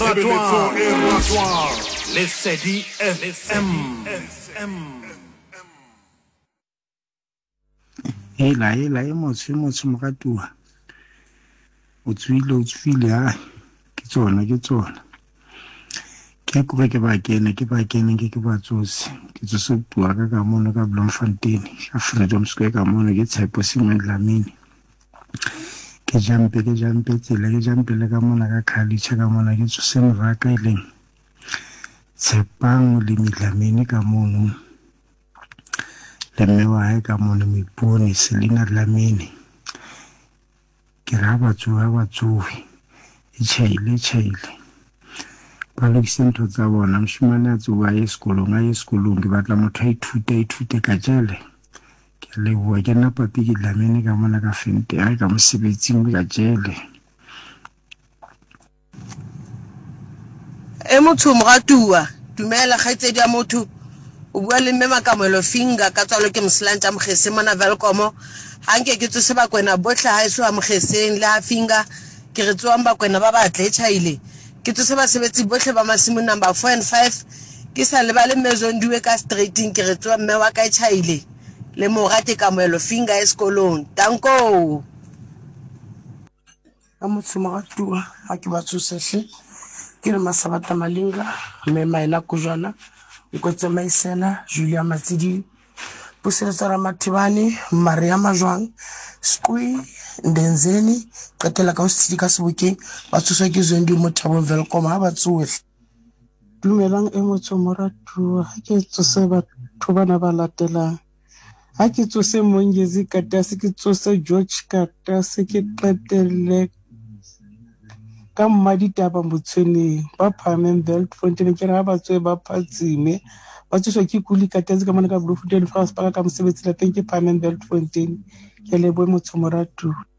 ratoire. Les Sedi FM. Hela motho moratua o tswile ha ke tsona ke kore ke ba kene ke ba tsose ke tsose bua ka mono ka Bloemfontein ka Freedom Square ka mono ke Tshepo Sengwe Dlamini ke jampe tsela ke jampele ka mona ka Khalicha ka mona ke tsose Mraka ileng Tshepang le Dlamini ka mono le mewa ka mono Mipone Selina Dlamini ke ra batsofe e chaile ba lokise ntho tsa bona mshimane a tsoa esikolong ke batla motho a ithute ka jele ke le bua ke nna papi ke Dlamini ka mona ka fente a ka mosebetsing ka jele motho moratua dumela kgaitsedi ya motho o bua le mme Makamelo Finga ka tsalo ke Mslanta Mkhese mona Velkomo hanke ke tsose ba kwena bohle ha iso Mkheseng le ha Finga ke re tswang ba kwena ba batle chaile ke tsose ba sebetsi bohle ba masimo number 4 and 5 ke sa le ba le mezondiwe ka straighting ke re tswa mme wa ka chaile le morate Kamelo Finga esikolong danko motho moratua ha ke ba tsosehle ke re Masabata Malinga mme Maina Kujwana Nkotse Maisela Julia Matsidi Puseletsa Ramathibane Maria Majwang Skui Ndenzeni qetela ka Osidi ka Sebokeng ba tsoswa ke Zondi Mothabo Velkom ha ba tsohle dumelang motho moratua ha ke tsose batho bana ba latelang ha ke tsose Mongezi Katase ke tsose George Katase ke qetelle ka Mmaditaba Motshweneng ba phameng Beltfontein ke ra ba tswe ba phatsime ba tsoswa ke Kuli Katase ka mona ka Bloemfontein Frans ka mosebetsi la teng ke phameng Beltfontein ke le bo motho moratua